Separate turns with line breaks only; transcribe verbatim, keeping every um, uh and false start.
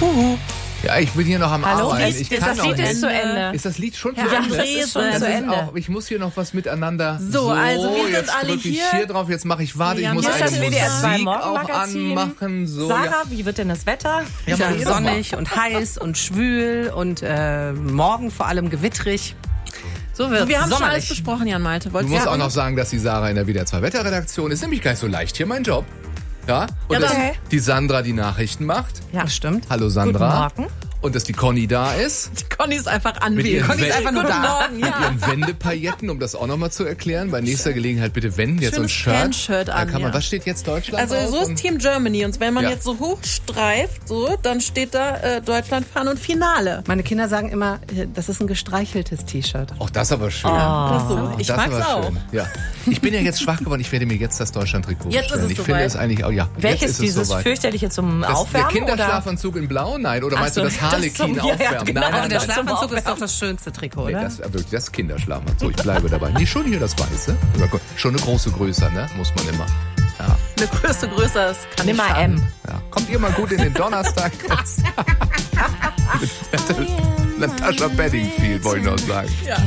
Huhu.
Ja, ich bin hier noch am
Hallo?
Arbeiten.
Ist,
Ich
ist
kann
das
noch
Lied
nicht.
ist zu Ende.
Ist das Lied schon
Ja,
zu Ende?
das ist schon
das
zu
ist
Ende.
Auch, ich muss hier noch was miteinander.
So, also wir sind
jetzt
alle
drücke ich
hier.
hier drauf. Jetzt mache ich, warte,
Wir
ich
haben
muss
hier
eine
das W D R zwei
Musik auch
Morgenmagazin.
anmachen. So,
Sarah,
ja.
wie wird denn das Wetter?
Ja,
Ja,
mach ich doch mal.
sonnig und heiß und schwül und äh, morgen vor allem gewittrig. So wird
Wir haben schon
sommerlich.
alles besprochen, Jan Malte.
Du
Wolltest
musst
du
auch noch sagen, dass die Sarah in der W D R zwei Wetterredaktion ist. Nämlich gar nicht so leicht hier, mein Job. Ja? Und
Ja,
dass
okay.
die Sandra die Nachrichten macht.
Ja,
Das stimmt.
Hallo Sandra.
Guten Morgen.
Und dass die Conny da ist.
Conny ist einfach
Mit
anwesend.
ihren,
Conny ist
Wel-
einfach nur
Guten
da.
Morgen,
mit
ja.
ihren Wendepailletten, um das auch nochmal zu erklären. Bei nächster Gelegenheit bitte wenden. Jetzt so ein
Schönes
Shirt.
Fanshirt
Da
an,
kann man,
ja.
was steht jetzt Deutschland
Also
drauf?
so ist
Und-
Team Germany und wenn man
Ja.
jetzt so hochstreift, so, dann steht da äh, Deutschland fahren und Finale.
Meine Kinder sagen immer, äh, das ist ein gestreicheltes T-Shirt.
Auch das aber schön.
Das so. Ich
das
mag's
aber
auch.
schön. Ja. Ich bin ja jetzt schwach geworden. Ich werde mir jetzt das Deutschland-Trikot
Jetzt ist
bestellen.
es
Ich
soweit.
finde es eigentlich auch, ja.
Welches
jetzt ist es
dieses
soweit.
fürchterliche zum
Das, der
Aufwärmen?
Kinderschlafanzug in Blau? Nein. Oder
Ach
meinst
so,
du das
das
Harlekin
zum- ja, ja,
aufwärmen?
genau.
Nein, nein,
Aber der
nein.
Schlafanzug ist doch das schönste Trikot,
Nee,
oder?
das, wirklich, das Kinderschlafanzug. So, ich bleibe dabei. Nee, schon hier das Weiße. Aber gut, schon eine große Größe, ne? Muss man immer. Ja,
Eine Größe größer ist kann
Nimm
nicht
mal
schaden.
M.
ja. Kommt ihr mal gut in den Donnerstag. Natascha Bedingfield, wollte ich noch sagen.